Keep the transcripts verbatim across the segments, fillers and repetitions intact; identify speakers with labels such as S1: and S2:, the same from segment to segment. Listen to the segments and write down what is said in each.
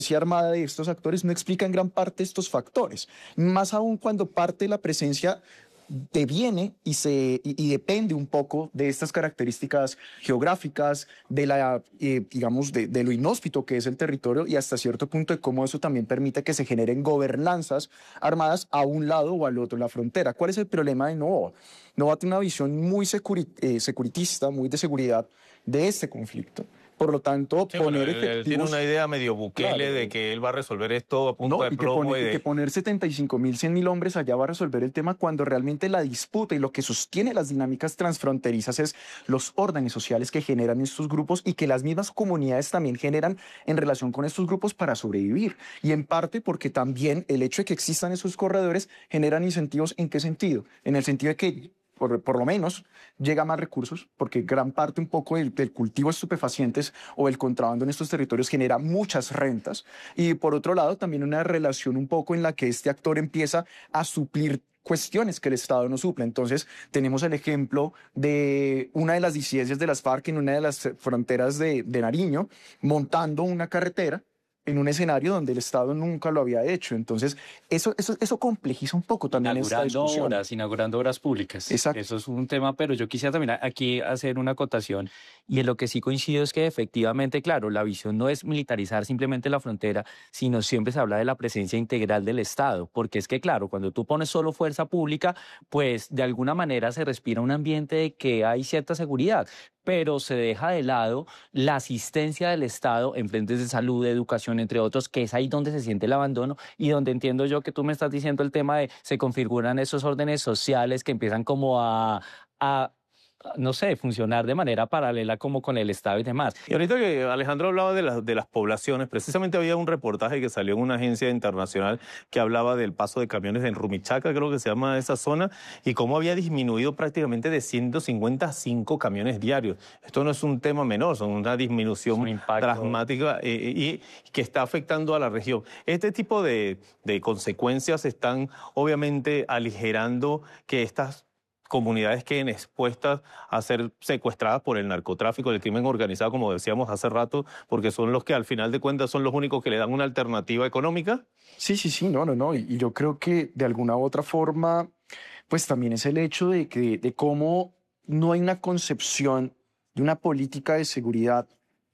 S1: armada de estos actores no explica en gran parte estos factores, más aún cuando parte de la presencia deviene y, se, y, y depende un poco de estas características geográficas, de, la, eh, digamos, de, de lo inhóspito que es el territorio y hasta cierto punto de cómo eso también permite que se generen gobernanzas armadas a un lado o al otro de la frontera. ¿Cuál es el problema de Novoa? Novoa tiene una visión muy securi eh, securitista, muy de seguridad de este conflicto. Por lo tanto,
S2: sí,
S1: poner
S2: bueno, él,
S1: efectivos...
S2: Él tiene una idea medio Bukele
S1: claro,
S2: de que él va a resolver esto a punto
S1: no,
S2: de
S1: y que,
S2: plomo
S1: pone,
S2: y de...
S1: y que poner setenta y cinco mil, cien mil hombres allá va a resolver el tema cuando realmente la disputa y lo que sostiene las dinámicas transfronterizas es los órdenes sociales que generan estos grupos y que las mismas comunidades también generan en relación con estos grupos para sobrevivir. Y en parte porque también el hecho de que existan esos corredores generan incentivos. ¿En qué sentido? En el sentido de que Por, por lo menos llega más recursos, porque gran parte un poco del, del cultivo de estupefacientes o el contrabando en estos territorios genera muchas rentas. Y por otro lado, también una relación un poco en la que este actor empieza a suplir cuestiones que el Estado no suple. Entonces, tenemos el ejemplo de una de las disidencias de las FARC en una de las fronteras de, de Nariño, montando una carretera en un escenario donde el Estado nunca lo había hecho. Entonces, eso, eso, eso complejiza un poco también esta discusión.
S3: Obras, inaugurando obras públicas.
S1: Exacto.
S3: Eso es un tema, pero yo quisiera también aquí hacer una acotación, y en lo que sí coincido es que efectivamente, claro, la visión no es militarizar simplemente la frontera, sino siempre se habla de la presencia integral del Estado, porque es que, claro, cuando tú pones solo fuerza pública, pues de alguna manera se respira un ambiente de que hay cierta seguridad, pero se deja de lado la asistencia del Estado en frentes de salud, de educación, entre otros, que es ahí donde se siente el abandono y donde entiendo yo que tú me estás diciendo el tema de se configuran esos órdenes sociales que empiezan como a... a no sé, funcionar de manera paralela como con el Estado y demás.
S2: Y ahorita que Alejandro hablaba de, la, de las poblaciones, precisamente había un reportaje que salió en una agencia internacional que hablaba del paso de camiones en Rumichaca, creo que se llama esa zona, y cómo había disminuido prácticamente de ciento cincuenta a cinco camiones diarios. Esto no es un tema menor, son una disminución un dramática eh, y que está afectando a la región. Este tipo de, de consecuencias están obviamente aligerando que estas comunidades queden expuestas a ser secuestradas por el narcotráfico, el crimen organizado, como decíamos hace rato, porque son los que al final de cuentas son los únicos que le dan una alternativa económica.
S1: Sí, sí, sí, no, no, no. Y, y yo creo que de alguna u otra forma, pues también es el hecho de que de cómo no hay una concepción de una política de seguridad,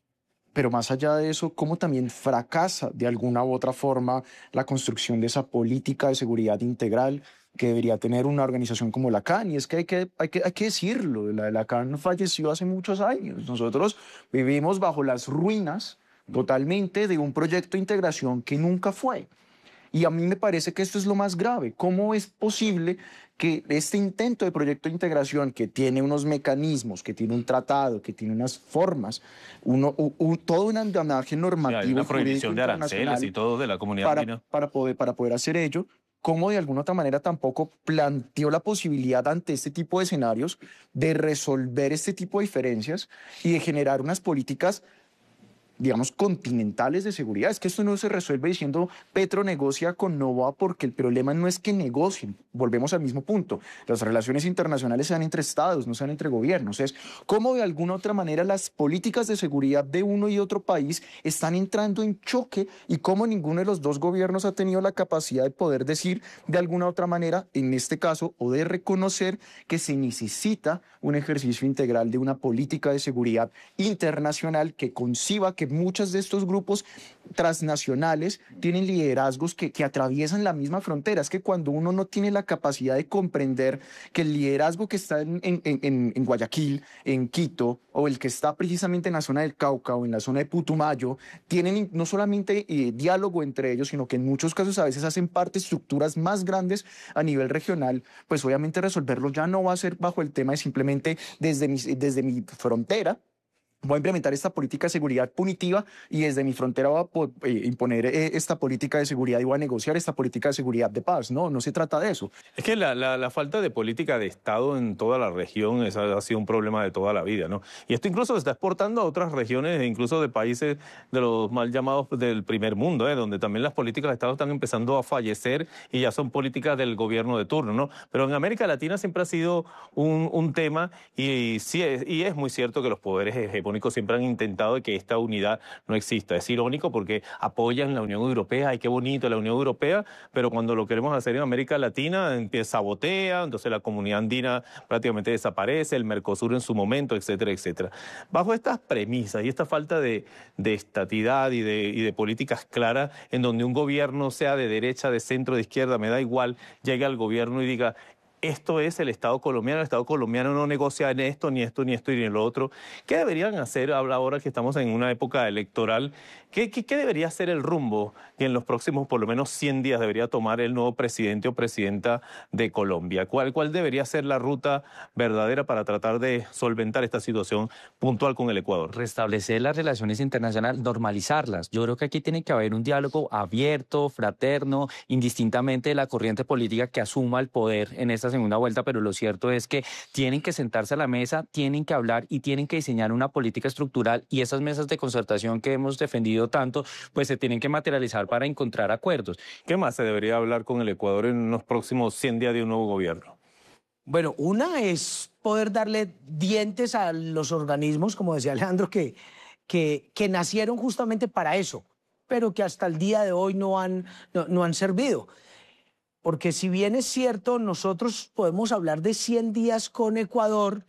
S1: pero más allá de eso, cómo también fracasa de alguna u otra forma la construcción de esa política de seguridad integral que debería tener una organización como la C A N. Y es que hay que, hay que, hay que decirlo, la, la C A N falleció hace muchos años. Nosotros vivimos bajo las ruinas totalmente de un proyecto de integración que nunca fue. Y a mí me parece que esto es lo más grave. ¿Cómo es posible que este intento de proyecto de integración, que tiene unos mecanismos, que tiene un tratado, que tiene unas formas, uno, un, un, todo un andamiaje normativo,
S2: sí, hay una prohibición de aranceles y todo de la comunidad
S1: para,
S2: andina,
S1: para, poder, para poder hacer ello, cómo de alguna otra manera tampoco planteó la posibilidad ante este tipo de escenarios de resolver este tipo de diferencias y de generar unas políticas, digamos, continentales de seguridad? Es que esto no se resuelve diciendo Petro negocia con Novoa, porque el problema no es que negocien, volvemos al mismo punto, las relaciones internacionales sean entre estados, no sean entre gobiernos, es cómo de alguna otra manera las políticas de seguridad de uno y otro país están entrando en choque y cómo ninguno de los dos gobiernos ha tenido la capacidad de poder decir de alguna otra manera, en este caso, o de reconocer que se necesita un ejercicio integral de una política de seguridad internacional que conciba que muchos de estos grupos transnacionales tienen liderazgos que, que atraviesan la misma frontera. Es que cuando uno no tiene la capacidad de comprender que el liderazgo que está en, en, en, en Guayaquil, en Quito, o el que está precisamente en la zona del Cauca o en la zona de Putumayo, tienen no solamente eh, diálogo entre ellos, sino que en muchos casos a veces hacen parte de estructuras más grandes a nivel regional, pues obviamente resolverlo ya no va a ser bajo el tema de simplemente desde mi, desde mi frontera voy a implementar esta política de seguridad punitiva y desde mi frontera voy a eh, imponer eh, esta política de seguridad y voy a negociar esta política de seguridad de paz. No, no se trata de eso.
S2: Es que la, la, la falta de política de Estado en toda la región esa ha sido un problema de toda la vida, ¿no? Y esto incluso se está exportando a otras regiones, incluso de países de los mal llamados del primer mundo, ¿eh? Donde también las políticas de Estado están empezando a fallecer y ya son políticas del gobierno de turno, ¿no? Pero en América Latina siempre ha sido un, un tema y, sí es, y es muy cierto que los poderes ejecutivos hegemónicos siempre han intentado que esta unidad no exista. Es irónico porque apoyan la Unión Europea, ay, qué bonito la Unión Europea, pero cuando lo queremos hacer en América Latina, empieza sabotea, entonces la comunidad andina prácticamente desaparece, el Mercosur en su momento, etcétera, etcétera. Bajo estas premisas y esta falta de, de estatidad y de, y de políticas claras, en donde un gobierno sea de derecha, de centro, de izquierda, me da igual, llegue al gobierno y diga, esto es el Estado colombiano, el Estado colombiano no negocia en esto, ni esto, ni esto, ni lo otro. ¿Qué deberían hacer ahora que estamos en una época electoral? ¿Qué, qué, qué debería ser el rumbo que en los próximos por lo menos cien días debería tomar el nuevo presidente o presidenta de Colombia? ¿Cuál, cuál debería ser la ruta verdadera para tratar de solventar esta situación puntual con el Ecuador?
S3: Restablecer las relaciones internacionales, normalizarlas. Yo creo que aquí tiene que haber un diálogo abierto, fraterno, indistintamente de la corriente política que asuma el poder en esta segunda vuelta, pero lo cierto es que tienen que sentarse a la mesa, tienen que hablar y tienen que diseñar una política estructural, y esas mesas de concertación que hemos defendido tanto, pues se tienen que materializar para encontrar acuerdos.
S2: ¿Qué más se debería hablar con el Ecuador en los próximos cien días de un nuevo gobierno?
S4: Bueno, una es poder darle dientes a los organismos, como decía Alejandro, que, que, que nacieron justamente para eso, pero que hasta el día de hoy no han, no, no han servido. Porque si bien es cierto, nosotros podemos hablar de cien días con Ecuador,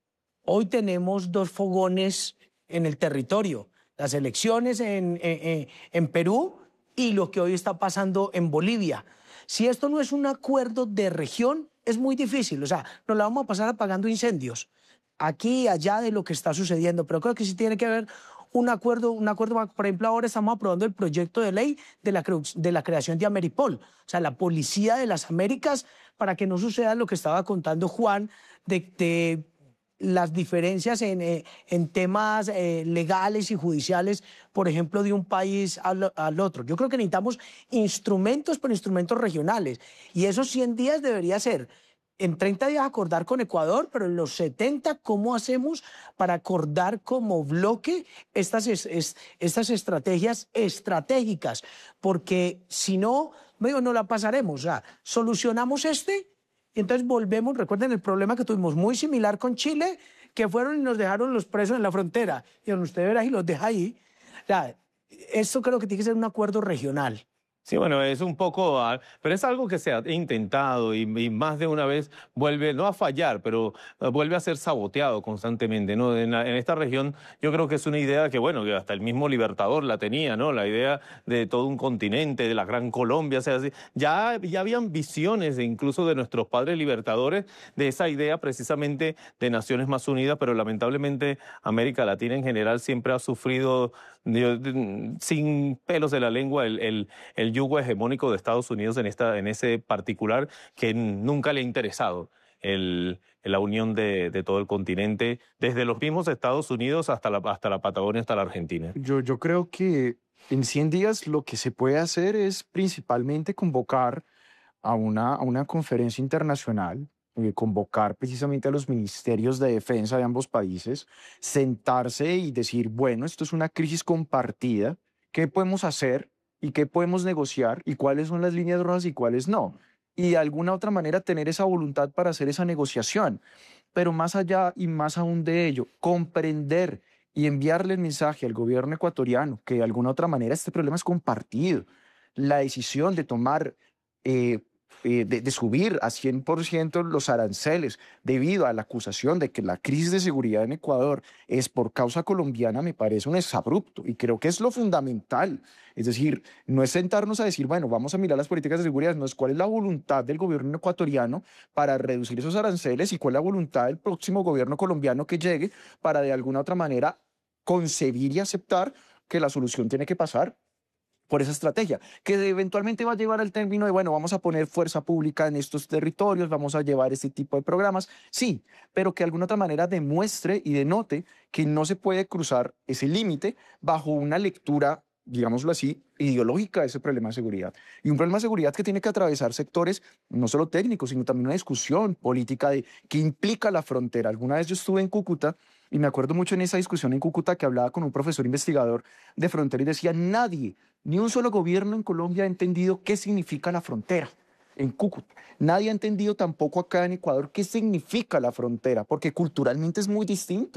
S4: hoy tenemos dos fogones en el territorio, las elecciones en, en, en Perú y lo que hoy está pasando en Bolivia. Si esto no es un acuerdo de región, es muy difícil. O sea, nos la vamos a pasar apagando incendios aquí y allá de lo que está sucediendo, pero creo que sí tiene que haber un acuerdo, un acuerdo. Por ejemplo, ahora estamos aprobando el proyecto de ley de la, de la creación de Ameripol, o sea, la Policía de las Américas, para que no suceda lo que estaba contando Juan, de, de las diferencias en, eh, en temas eh, legales y judiciales, por ejemplo, de un país al, al otro. Yo creo que necesitamos instrumentos, pero instrumentos regionales, y esos cien días debería ser en treinta días acordar con Ecuador, pero en los setenta, ¿cómo hacemos para acordar como bloque estas, es, es, estas estrategias estratégicas? Porque si no, medio no la pasaremos. O sea, solucionamos este y entonces volvemos. Recuerden el problema que tuvimos muy similar con Chile, que fueron y nos dejaron los presos en la frontera. Y donde usted verá y los deja ahí. O sea, esto creo que tiene que ser un acuerdo regional.
S2: Sí, bueno, es un poco, pero es algo que se ha intentado y, y más de una vez vuelve, no a fallar, pero vuelve a ser saboteado constantemente, ¿no? En, la, en esta región yo creo que es una idea que, bueno, que hasta el mismo Libertador la tenía, ¿no? La idea de todo un continente, de la Gran Colombia, o sea, ya, ya habían visiones de, incluso de nuestros padres libertadores de esa idea precisamente de naciones más unidas, pero lamentablemente América Latina en general siempre ha sufrido de, de, sin pelos de la lengua el, el, el yugo hegemónico de Estados Unidos en, esta, en ese particular que nunca le ha interesado el, la unión de, de todo el continente, desde los mismos Estados Unidos hasta la, hasta la Patagonia, hasta la Argentina.
S1: Yo, yo creo que en cien días lo que se puede hacer es principalmente convocar a una, a una conferencia internacional, eh, convocar precisamente a los ministerios de defensa de ambos países, sentarse y decir, bueno, esto es una crisis compartida, ¿qué podemos hacer? ¿Y qué podemos negociar? ¿Y cuáles son las líneas rojas y cuáles no? Y de alguna otra manera tener esa voluntad para hacer esa negociación. Pero más allá y más aún de ello, comprender y enviarle el mensaje al gobierno ecuatoriano que de alguna otra manera este problema es compartido. La decisión de tomar, eh, eh, de, de subir a cien por ciento los aranceles debido a la acusación de que la crisis de seguridad en Ecuador es por causa colombiana me parece un exabrupto y creo que es lo fundamental. Es decir, no es sentarnos a decir, bueno, vamos a mirar las políticas de seguridad, no es cuál es la voluntad del gobierno ecuatoriano para reducir esos aranceles y cuál es la voluntad del próximo gobierno colombiano que llegue para de alguna otra manera concebir y aceptar que la solución tiene que pasar por esa estrategia, que eventualmente va a llevar al término de, bueno, vamos a poner fuerza pública en estos territorios, vamos a llevar este tipo de programas, sí, pero que de alguna otra manera demuestre y denote que no se puede cruzar ese límite bajo una lectura, digámoslo así, ideológica de ese problema de seguridad. Y un problema de seguridad que tiene que atravesar sectores no solo técnicos, sino también una discusión política de qué implica la frontera. Alguna vez yo estuve en Cúcuta y me acuerdo mucho en esa discusión en Cúcuta que hablaba con un profesor investigador de frontera y decía, nadie, ni un solo gobierno en Colombia ha entendido qué significa la frontera en Cúcuta. Nadie ha entendido tampoco acá en Ecuador qué significa la frontera, porque culturalmente es muy distinto.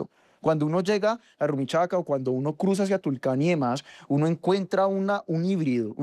S1: Cuando uno llega a Rumichaca o cuando uno cruza hacia Tulcán y demás, uno encuentra una, un híbrido,